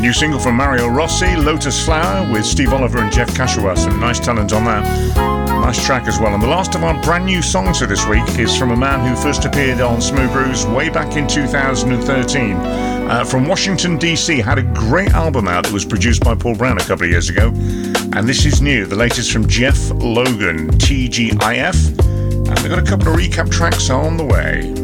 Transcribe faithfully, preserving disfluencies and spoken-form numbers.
New single from Mario Rossi, Lotus Flower, with Steve Oliver and Jeff Kashawa. Some nice talent on that. Nice track as well. And the last of our brand new songs for this week is from a man who first appeared on Smooth Grooves way back in two thousand thirteen. Uh, from Washington, D C, had a great album out that was produced by Paul Brown a couple of years ago. And this is new, the latest from Jeff Logan, T G I F. And they've got a couple of recap tracks on the way.